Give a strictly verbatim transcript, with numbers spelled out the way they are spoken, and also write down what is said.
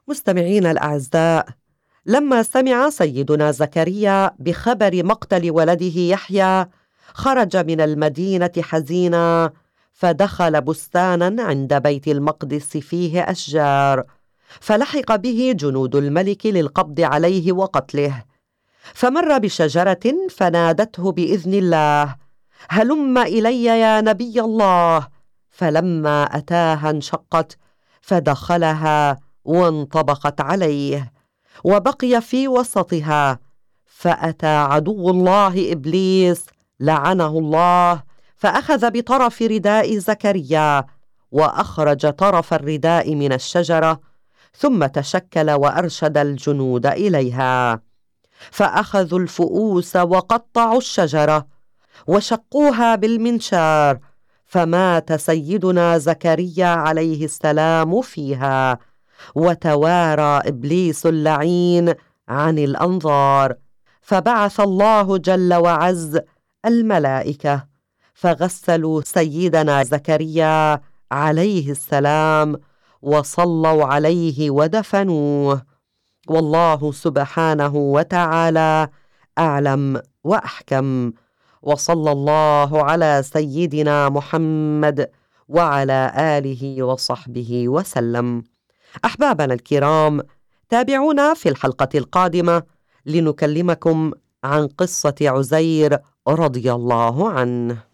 مستمعينا الأعزاء، لما سمع سيدنا زكريا بخبر مقتل ولده يحيى خرج من المدينة حزينا، فدخل بستانا عند بيت المقدس فيه أشجار، فلحق به جنود الملك للقبض عليه وقتله. فمر بشجرة فنادته بإذن الله: هلم إلي يا نبي الله. فلما أتاها انشقت فدخلها وانطبقت عليه، وبقي في وسطها. فأتى عدو الله إبليس لعنه الله، فأخذ بطرف رداء زكريا وأخرج طرف الرداء من الشجرة، ثم تشكل وأرشد الجنود إليها، فأخذوا الفؤوس وقطعوا الشجرة وشقوها بالمنشار، فمات سيدنا زكريا عليه السلام فيها، وتوارى إبليس اللعين عن الأنظار. فبعث الله جل وعز الملائكة فغسلوا سيدنا زكريا عليه السلام وصلوا عليه ودفنوه. والله سبحانه وتعالى أعلم وأحكم، وصلى الله على سيدنا محمد وعلى آله وصحبه وسلم. أحبابنا الكرام، تابعونا في الحلقة القادمة لنكلمكم عن قصة عزير رضي الله عنه.